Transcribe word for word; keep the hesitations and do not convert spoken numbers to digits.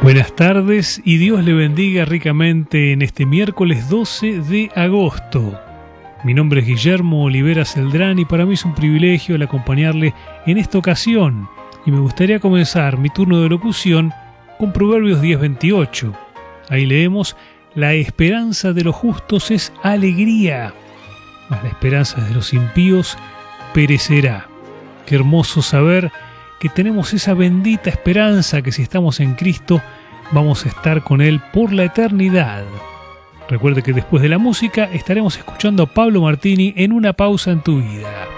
Buenas tardes y Dios le bendiga ricamente en este miércoles doce de agosto. Mi nombre es Guillermo Olivera Celdrán y para mí es un privilegio el acompañarle en esta ocasión. Y me gustaría comenzar mi turno de locución con Proverbios diez veintiocho. Ahí leemos: la esperanza de los justos es alegría, mas la esperanza de los impíos perecerá. Qué hermoso saber que tenemos esa bendita esperanza que si estamos en Cristo vamos a estar con Él por la eternidad. Recuerde que después de la música estaremos escuchando a Pablo Martini en Una pausa en tu vida.